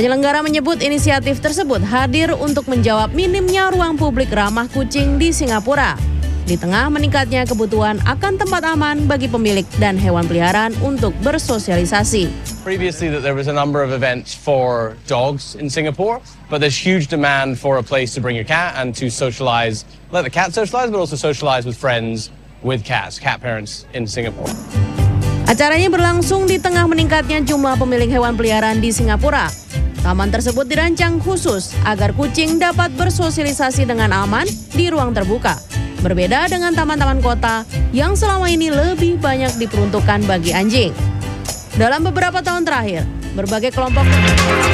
Penyelenggara menyebut inisiatif tersebut hadir untuk menjawab minimnya ruang publik ramah kucing di Singapura. Di tengah meningkatnya kebutuhan akan tempat aman bagi pemilik dan hewan peliharaan untuk bersosialisasi. Previously there was a number of events for dogs in Singapore, but there's huge demand for a place to bring your cat and to socialize, let the cat socialize, but also socialize with friends with cats, cat parents in Singapore. Acaranya berlangsung di tengah meningkatnya jumlah pemilik hewan peliharaan di Singapura. Taman tersebut dirancang khusus agar kucing dapat bersosialisasi dengan aman di ruang terbuka. Berbeda dengan taman-taman kota yang selama ini lebih banyak diperuntukkan bagi anjing. Dalam beberapa tahun terakhir, berbagai kelompok